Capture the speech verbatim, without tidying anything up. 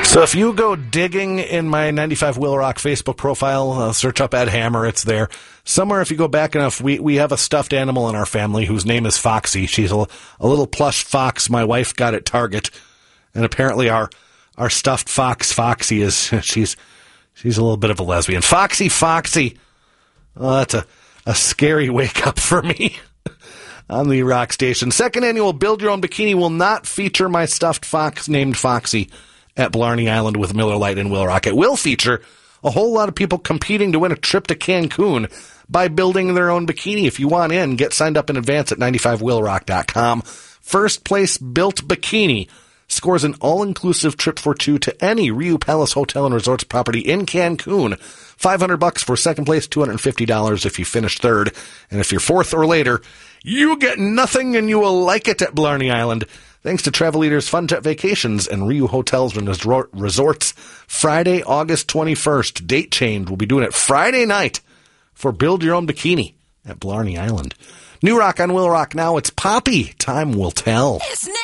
So if you go digging in my ninety-five Will Rock Facebook profile, uh, search up Ed Hammer, it's there. Somewhere, if you go back enough, we, we have a stuffed animal in our family whose name is Foxy. She's a, a little plush fox my wife got at Target. And apparently our our stuffed fox, Foxy, is she's she's a little bit of a lesbian. Foxy, Foxy. Oh, that's a, a scary wake-up for me on the rock station. Second annual Build Your Own Bikini will not feature my stuffed fox named Foxy at Blarney Island with Miller Lite and Will Rock. It will feature a whole lot of people competing to win a trip to Cancun by building their own bikini. If you want in, get signed up in advance at ninety-five will rock dot com. First place built bikini scores an all-inclusive trip for two to any Riu Palace Hotel and Resorts property in Cancun. five hundred bucks for second place, two hundred fifty dollars if you finish third. And if you're fourth or later, you get nothing and you will like it at Blarney Island. Thanks to Travel Leaders Fun Jet Vacations and Riu Hotels and Resorts. Friday, August twenty-first. Date change. We'll be doing it Friday night for Build Your Own Bikini at Blarney Island. New Rock on Will Rock now. It's Poppy. Time will tell. It's